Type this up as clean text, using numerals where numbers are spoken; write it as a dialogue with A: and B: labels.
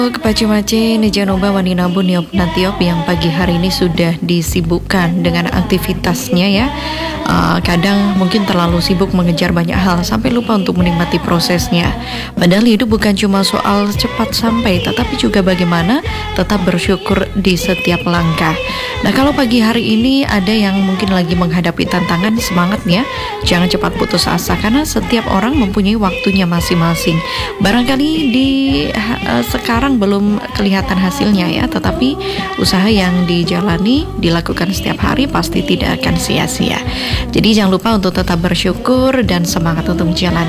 A: Kepacumace Nejanoba Waninabun Niop Natiop yang pagi hari ini sudah disibukkan dengan aktivitasnya ya. Kadang mungkin terlalu sibuk mengejar banyak hal sampai lupa untuk menikmati prosesnya. Padahal hidup bukan cuma soal cepat sampai, tetapi juga bagaimana tetap bersyukur di setiap langkah. Nah, kalau pagi hari ini ada yang mungkin lagi menghadapi tantangan, semangatnya jangan cepat putus asa karena setiap orang mempunyai waktunya masing-masing. Barangkali di sekarang belum kelihatan hasilnya ya, tetapi usaha yang dijalani, dilakukan setiap hari pasti tidak akan sia-sia. Jadi jangan lupa untuk tetap bersyukur dan semangat untuk menjalani.